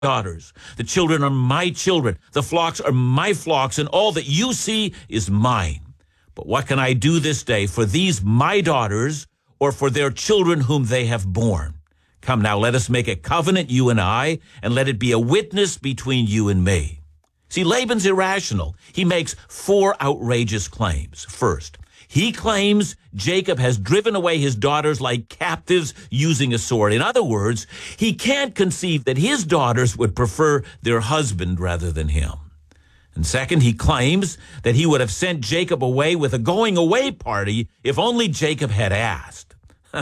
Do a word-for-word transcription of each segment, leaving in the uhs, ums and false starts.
daughters. The children are my children. The flocks are my flocks, and all that you see is mine. But what can I do this day for these my daughters, or for their children whom they have borne? Come now, let us make a covenant, you and I, and let it be a witness between you and me. See, Laban's irrational. He makes four outrageous claims. First, he claims Jacob has driven away his daughters like captives using a sword. In other words, he can't conceive that his daughters would prefer their husband rather than him. And second, he claims that he would have sent Jacob away with a going-away party if only Jacob had asked.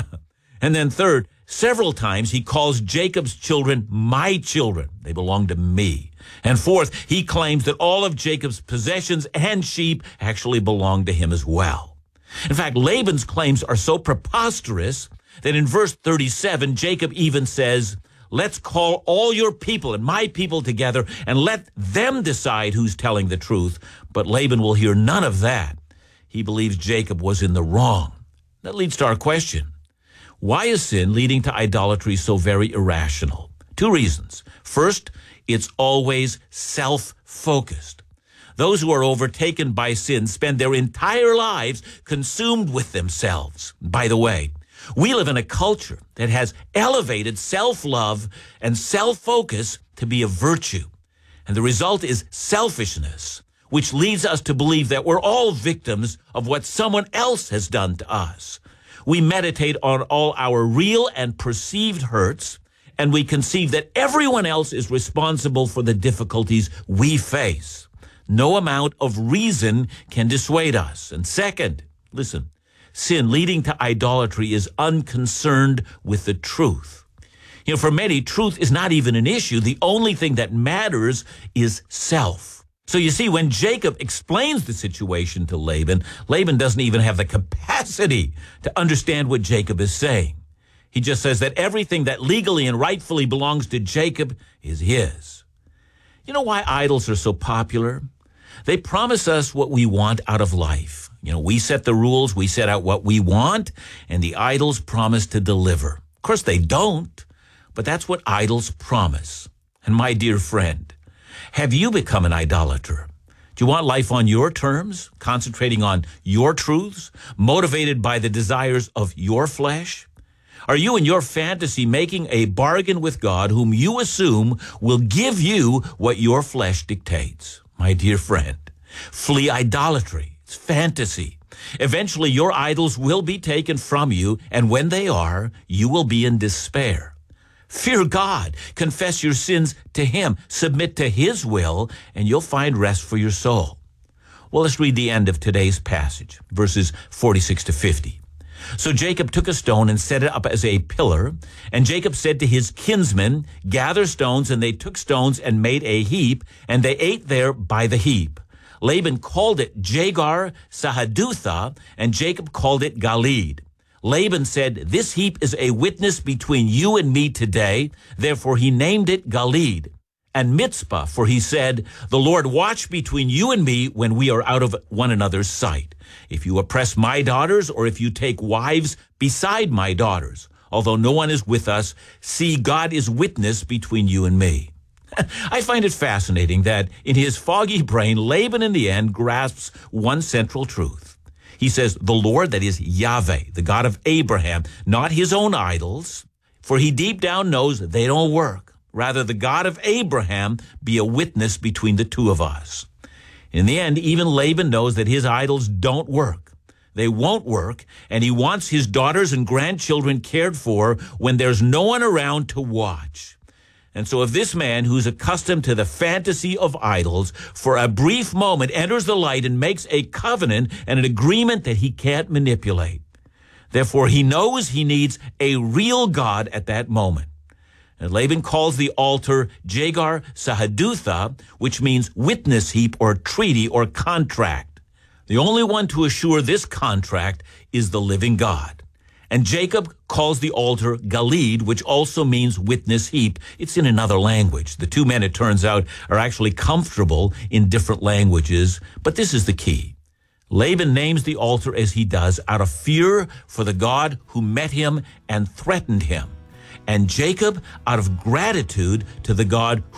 And then third, several times he calls Jacob's children my children. They belong to me. And fourth, he claims that all of Jacob's possessions and sheep actually belong to him as well. In fact, Laban's claims are so preposterous that in verse thirty-seven, Jacob even says, let's call all your people and my people together and let them decide who's telling the truth. But Laban will hear none of that. He believes Jacob was in the wrong. That leads to our question. Why is sin leading to idolatry so very irrational? Two reasons. First, it's always self-focused. Those who are overtaken by sin spend their entire lives consumed with themselves. By the way, we live in a culture that has elevated self-love and self-focus to be a virtue. And the result is selfishness, which leads us to believe that we're all victims of what someone else has done to us. We meditate on all our real and perceived hurts, and we conceive that everyone else is responsible for the difficulties we face. No amount of reason can dissuade us. And second, listen, sin leading to idolatry is unconcerned with the truth. You know, for many, truth is not even an issue. The only thing that matters is self. So you see, when Jacob explains the situation to Laban, Laban doesn't even have the capacity to understand what Jacob is saying. He just says that everything that legally and rightfully belongs to Jacob is his. You know why idols are so popular? They promise us what we want out of life. You know, we set the rules, we set out what we want, and the idols promise to deliver. Of course, they don't, but that's what idols promise. And my dear friend, have you become an idolater? Do you want life on your terms, concentrating on your truths, motivated by the desires of your flesh? Are you in your fantasy making a bargain with God whom you assume will give you what your flesh dictates? My dear friend, flee idolatry. It's fantasy. Eventually, your idols will be taken from you, and when they are, you will be in despair. Fear God. Confess your sins to Him. Submit to His will, and you'll find rest for your soul. Well, let's read the end of today's passage, verses forty-six to fifty. So Jacob took a stone and set it up as a pillar, and Jacob said to his kinsmen, gather stones, and they took stones and made a heap, and they ate there by the heap. Laban called it Jegar Sahadutha, and Jacob called it Galeed. Laban said, this heap is a witness between you and me today. Therefore he named it Galeed. And Mitzpah, for he said, the Lord watch between you and me when we are out of one another's sight. If you oppress my daughters, or if you take wives beside my daughters, although no one is with us, see, God is witness between you and me. I find it fascinating that in his foggy brain, Laban in the end grasps one central truth. He says, the Lord, that is Yahweh, the God of Abraham, not his own idols, for he deep down knows they don't work. Rather, the God of Abraham be a witness between the two of us. In the end, even Laban knows that his idols don't work. They won't work, and he wants his daughters and grandchildren cared for when there's no one around to watch. And so if this man who's accustomed to the fantasy of idols for a brief moment enters the light and makes a covenant and an agreement that he can't manipulate, therefore he knows he needs a real God at that moment. And Laban calls the altar Jegar Sahadutha, which means witness heap or treaty or contract. The only one to assure this contract is the living God. And Jacob calls the altar Galeed, which also means witness heap. It's in another language. The two men, it turns out, are actually comfortable in different languages, but this is the key. Laban names the altar as he does out of fear for the God who met him and threatened him. And Jacob, out of gratitude to the God